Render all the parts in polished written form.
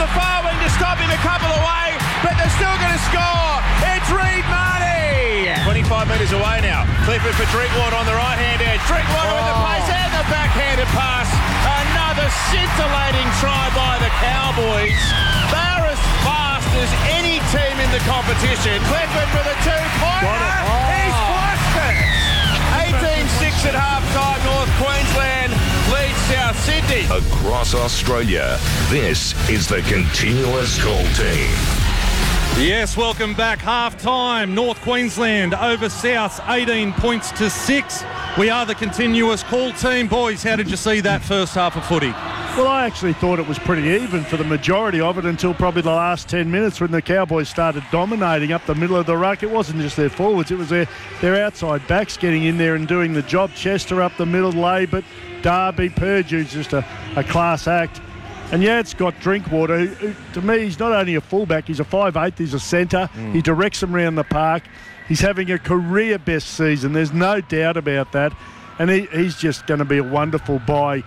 the far wing to stop him a couple away, but they're still going to score. It's Reed Marnie. 25 metres away now. Clifford for Drinkwater on the right-hand edge. Drinkwater with the pace and the backhanded pass. Another scintillating try by the Cowboys. They're as fast as any team in the competition. Clifford for the two-pointer. He's flushed it. 18-6 at half-time. North Queensland leads South Sydney. Across Australia, this is the Continuous Call Team. Yes, welcome back. Half-time. North Queensland over Souths, 18 points to 6. We are the Continuous Call Team. Boys, how did you see that first half of footy? Well, I actually thought it was pretty even for the majority of it until probably the last 10 minutes when the Cowboys started dominating up the middle of the ruck. It wasn't just their forwards, it was their outside backs getting in there and doing the job. Chester up the middle, Labour, Darby, Purdue's just a class act. And yeah, it's got Drinkwater, who to me, he's not only a fullback, he's a 5'8", he's a centre. He directs them around the park. He's having a career best season, there's no doubt about that. And he's just going to be a wonderful buy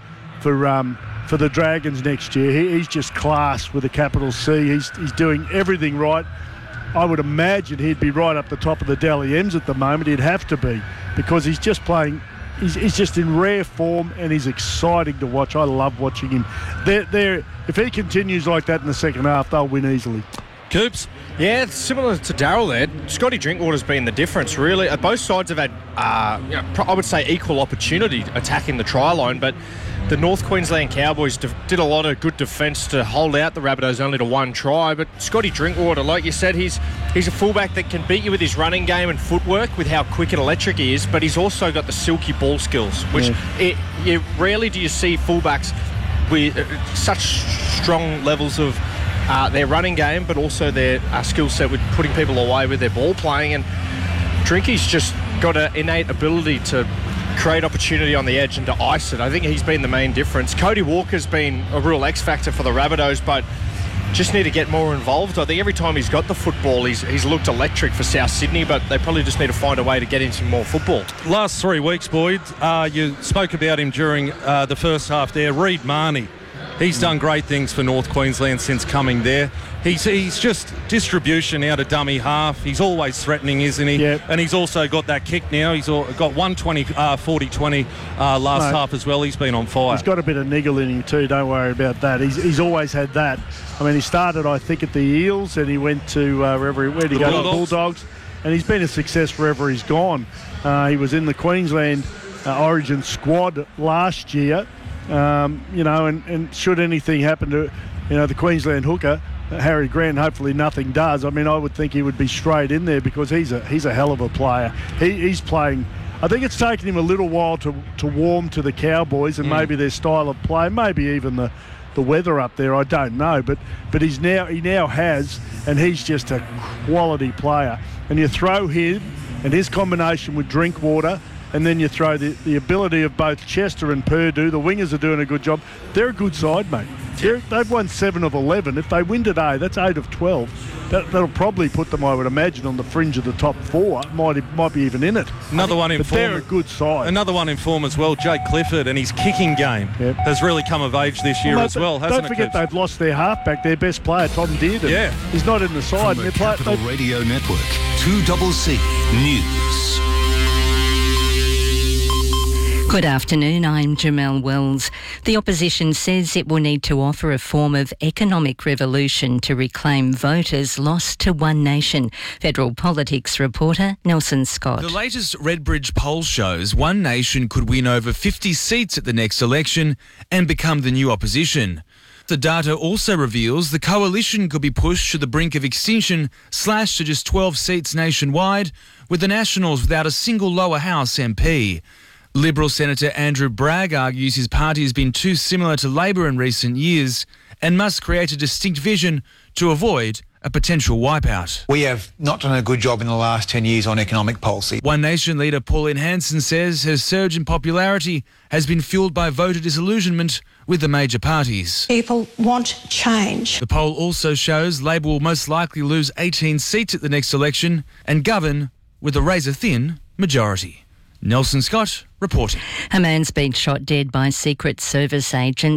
for the Dragons next year. He's just class with a capital C. He's doing everything right. I would imagine he'd be right up the top of the Dally M's at the moment. He'd have to be, because he's just playing. He's just in rare form and he's exciting to watch. I love watching him. If he continues like that in the second half, they'll win easily. Coops? Yeah, it's similar to Darryl there. Scotty Drinkwater's been the difference, really. Both sides have had, I would say, equal opportunity attacking the try line, but the North Queensland Cowboys did a lot of good defence to hold out the Rabbitohs only to one try. But Scotty Drinkwater, like you said, he's a fullback that can beat you with his running game and footwork, with how quick and electric he is. But he's also got the silky ball skills, which rarely do you see fullbacks with such strong levels of their running game, but also their skill set with putting people away with their ball playing. And Drinky's just got an innate ability to create opportunity on the edge and to ice it. I think he's been the main difference. Cody Walker's been a real X-factor for the Rabbitohs, but just need to get more involved. I think every time he's got the football, he's looked electric for South Sydney, but they probably just need to find a way to get him some more football. Last 3 weeks, Boyd, you spoke about him during the first half there. Reed Marnie. He's done great things for North Queensland since coming there. He's just distribution out of dummy half. He's always threatening, isn't he? Yep. And he's also got that kick now. He's got 40-20 last half as well. He's been on fire. He's got a bit of niggle in him too, don't worry about that. He's always had that. I mean, he started, I think, at the Eels and he went to where'd he go? The Bulldogs. And he's been a success wherever he's gone. He was in the Queensland Origin squad last year. And should anything happen to, the Queensland hooker, Harry Grant, hopefully nothing does. I mean, I would think he would be straight in there because he's a hell of a player. He's playing. I think it's taken him a little while to warm to the Cowboys and maybe their style of play, maybe even the weather up there. I don't know, but he now has, and he's just a quality player. And you throw him and his combination with Drinkwater. And then you throw the ability of both Chester and Purdue. The wingers are doing a good job. They're a good side, mate. They've won 7 of 11. If they win today, that's 8 of 12. That'll probably put them, I would imagine, on the fringe of the top 4. Might be even in it. Another one in form. They're a good side. Another one in form as well, Jake Clifford, and his kicking game has really come of age this year as well, hasn't it? Don't forget they've lost their halfback, their best player, Tom Dearden. Yeah. He's not in the side. From the Capital Radio Network, 2CC News. Good afternoon, I'm Jamelle Wells. The opposition says it will need to offer a form of economic revolution to reclaim voters lost to One Nation. Federal Politics reporter Nelson Scott. The latest Redbridge poll shows One Nation could win over 50 seats at the next election and become the new opposition. The data also reveals the coalition could be pushed to the brink of extinction, slashed to just 12 seats nationwide, with the Nationals without a single lower house MP. Liberal Senator Andrew Bragg argues his party has been too similar to Labor in recent years and must create a distinct vision to avoid a potential wipeout. We have not done a good job in the last 10 years on economic policy. One Nation leader Pauline Hanson says her surge in popularity has been fuelled by voter disillusionment with the major parties. People want change. The poll also shows Labor will most likely lose 18 seats at the next election and govern with a razor-thin majority. Nelson Scott reporting. A man's been shot dead by Secret Service agents